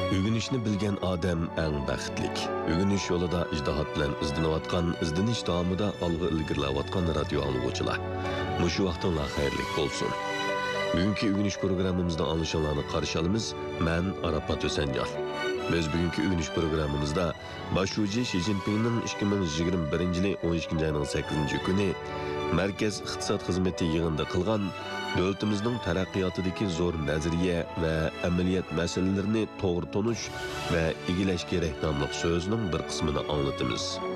Ögünüşni bilgen adam eng baxtlik. Ögünüş yolida ijtihat bilan izlanayotgan, izlanish davomida olg'a ilgirlayotgan radio anglag'uvchilar. Mushu vaqtinglar xayrlik bo'lsin. Bugungi ögünüş programmamizda anlaşılanlarni qarshi olamiz. Men Arafat O'sanjar. Biz bugungi ögünüş programmamizda boshlovchi Xi Jinpingning 2021-yil 12-oyning 8-kuni Markaz iqtisod xizmati yig'inida qilgan davlatimizning taraqqiyotidagi zo'r nazariya va amaliyot masalalarini to'g'ri tonish va egillash kerak nomli so'zining bir qismini anglatamiz.